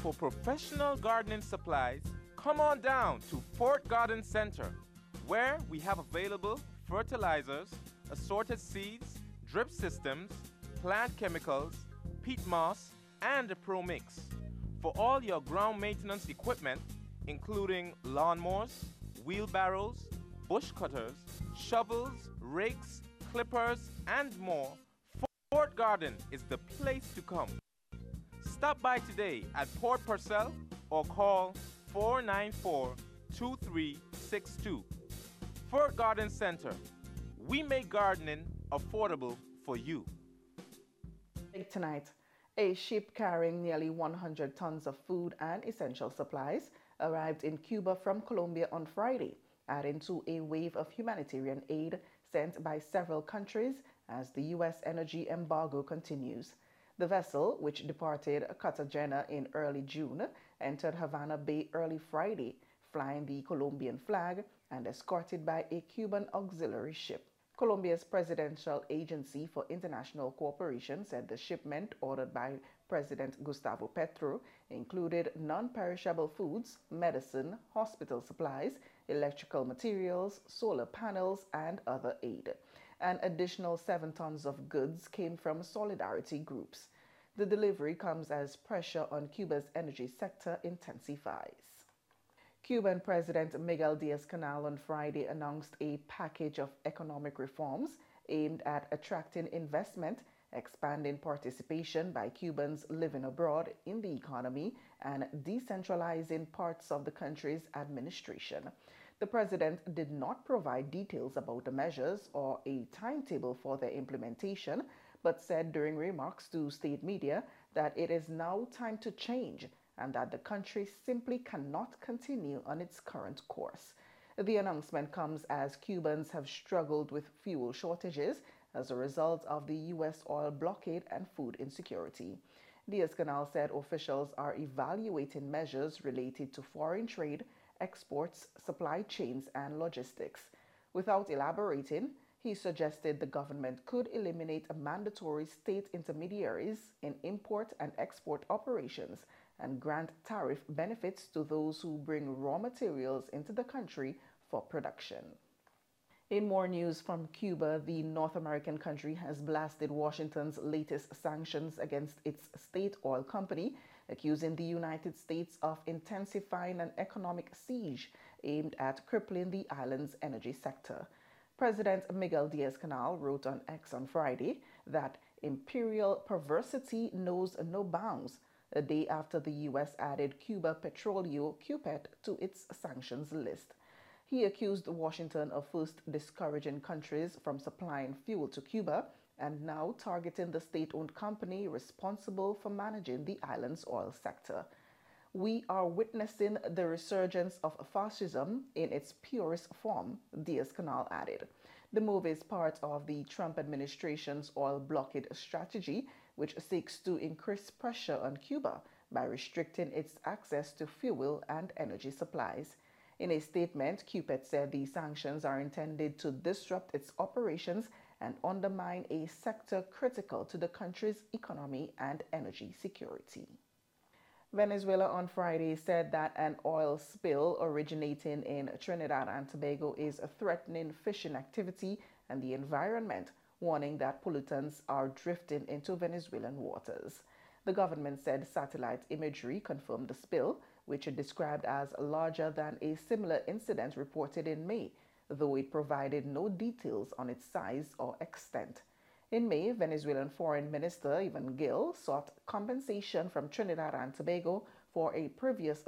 For professional gardening supplies, come on down to Fort Garden Center, where we have available fertilizers, assorted seeds, drip systems, plant chemicals, peat moss, and a Pro Mix. For all your ground maintenance equipment, including lawnmowers, wheelbarrows, bush cutters, shovels, rakes, clippers, and more, Fort Garden is the place to come. Stop by today at Port Purcell or call 494 2362. Fort Garden Center. We make gardening affordable for you. Tonight, a ship carrying nearly 100 tons of food and essential supplies arrived in Cuba from Colombia on Friday, adding to a wave of humanitarian aid sent by several countries as the U.S. energy embargo continues. The vessel, which departed Cartagena in early June, entered Havana Bay early Friday, flying the Colombian flag and escorted by a Cuban auxiliary ship. Colombia's Presidential Agency for International Cooperation said the shipment, ordered by President Gustavo Petro, included non-perishable foods, medicine, hospital supplies, electrical materials, solar panels, and other aid. An additional 7 tons of goods came from solidarity groups. The delivery comes as pressure on Cuba's energy sector intensifies. Cuban President Miguel Diaz-Canel on Friday announced a package of economic reforms aimed at attracting investment, expanding participation by Cubans living abroad in the economy, and decentralizing parts of the country's administration. The president did not provide details about the measures or a timetable for their implementation, but said during remarks to state media that it is now time to change and that the country simply cannot continue on its current course. The announcement comes as Cubans have struggled with fuel shortages as a result of the U.S. oil blockade and food insecurity. Diaz-Canel said officials are evaluating measures related to foreign trade, exports, supply chains, and logistics. Without elaborating, he suggested the government could eliminate mandatory state intermediaries in import and export operations and grant tariff benefits to those who bring raw materials into the country for production. In more news from Cuba, the North American country has blasted Washington's latest sanctions against its state oil company, accusing the United States of intensifying an economic siege aimed at crippling the island's energy sector. President Miguel Diaz-Canel wrote on X on Friday that imperial perversity knows no bounds, a day after the U.S. added Cuba Petroleo (CUPET) to its sanctions list. He accused Washington of first discouraging countries from supplying fuel to Cuba and now targeting the state-owned company responsible for managing the island's oil sector. We are witnessing the resurgence of fascism in its purest form, Diaz-Canel added. The move is part of the Trump administration's oil blockade strategy, which seeks to increase pressure on Cuba by restricting its access to fuel and energy supplies. In a statement, CUPET said the sanctions are intended to disrupt its operations and undermine a sector critical to the country's economy and energy security. Venezuela on Friday said that an oil spill originating in Trinidad and Tobago is threatening fishing activity and the environment, warning that pollutants are drifting into Venezuelan waters. The government said satellite imagery confirmed the spill, which it described as larger than a similar incident reported in May, though it provided no details on its size or extent. In May, Venezuelan Foreign Minister Ivan Gil sought compensation from Trinidad and Tobago for a previous